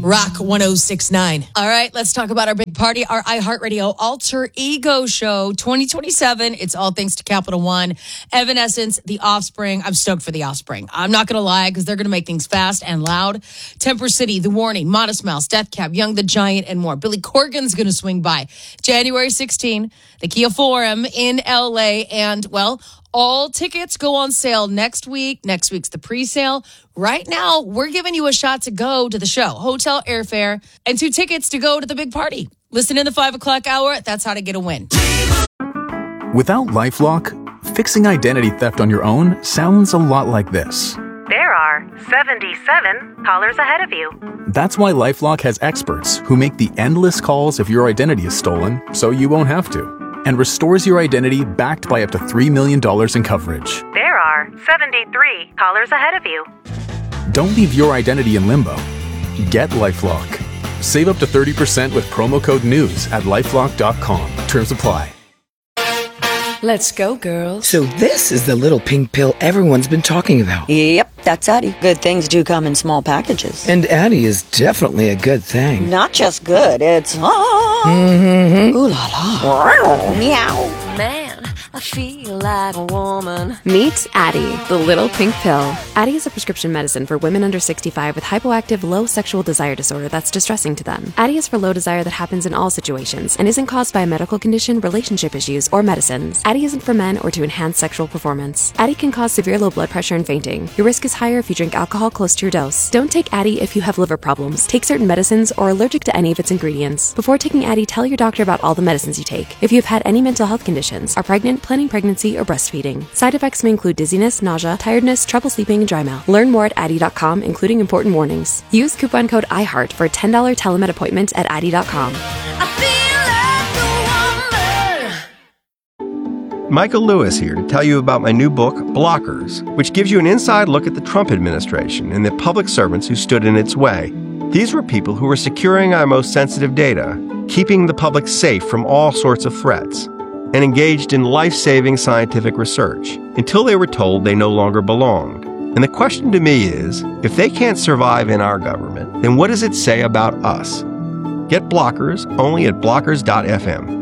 Rock 1069. All right, let's talk about our big party, our iHeartRadio Alter Ego Show 2027. It's all thanks to Capital One, Evanescence, The Offspring. I'm stoked for The Offspring. I'm not going to lie because they're going to make things fast and loud. Temper City, The Warning, Modest Mouse, Death Cab, Young the Giant, and more. Billy Corgan's going to swing by January 16, the Kia Forum in LA. And, well, all tickets go on sale next week. Next week's the pre-sale. Right now, we're giving you a shot to go to the show, hotel airfare, and 2 tickets to go to the big party. Listen in the 5 o'clock hour. That's how to get a win. Without LifeLock, fixing identity theft on your own sounds a lot like this. There are 77 callers ahead of you. That's why LifeLock has experts who make the endless calls if your identity is stolen, so you won't have to, and restores your identity backed by up to $3 million in coverage. There are 73 callers ahead of you. Don't leave your identity in limbo. Get LifeLock. Save up to 30% with promo code NEWS at LifeLock.com. Terms apply. Let's go, girls. So this is the little pink pill everyone's been talking about. Yep, that's Addie. Good things do come in small packages. And Addie is definitely a good thing. Not just good, it's... Ooh la la. Meow. Man, I feel like a woman. Meet Addie, the little pink pill. Addie is a prescription medicine for women under 65 with hypoactive low sexual desire disorder that's distressing to them. Addie is for low desire that happens in all situations and isn't caused by a medical condition, relationship issues, or medicines. Addie isn't for men or to enhance sexual performance. Addie can cause severe low blood pressure and fainting. Your risk is higher if you drink alcohol close to your dose. Don't take Addie if you have liver problems, take certain medicines, or are allergic to any of its ingredients. Before taking Addie, tell your doctor about all the medicines you take. If you've had any mental health conditions, are pregnant, planning pregnancy, or breastfeeding. Side effects may include dizziness, nausea, tiredness, trouble sleeping, and dry mouth. Learn more at Addie.com, including important warnings. Use coupon code IHEART for a $10 telemed appointment at Addie.com. Michael Lewis here to tell you about my new book, Blockers, which gives you an inside look at the Trump administration and the public servants who stood in its way. These were people who were securing our most sensitive data, keeping the public safe from all sorts of threats, and engaged in life-saving scientific research until they were told they no longer belonged. And the question to me is, if they can't survive in our government, then what does it say about us? Get Blockers only at blockers.fm.